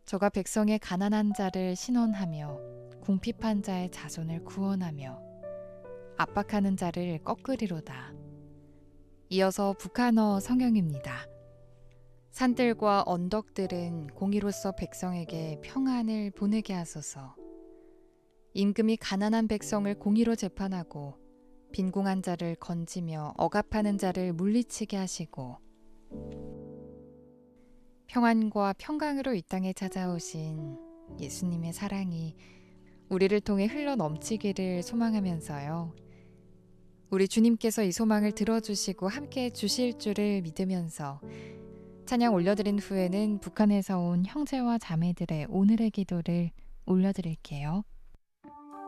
저가 백성의 가난한 자를 신원하며 궁핍한 자의 자손을 구원하며 압박하는 자를 꺾으리로다. 이어서 북한어 성경입니다. 산들과 언덕들은 공의로서 백성에게 평안을 보내게 하소서. 임금이 가난한 백성을 공의로 재판하고 빈궁한 자를 건지며 억압하는 자를 물리치게 하시고 평안과 평강으로 이 땅에 찾아오신 예수님의 사랑이 우리를 통해 흘러 넘치기를 소망하면서요. 우리 주님께서 이 소망을 들어주시고 함께 주실 줄을 믿으면서 찬양 올려드린 후에는 북한에서 온 형제와 자매들의 오늘의 기도를 올려드릴게요.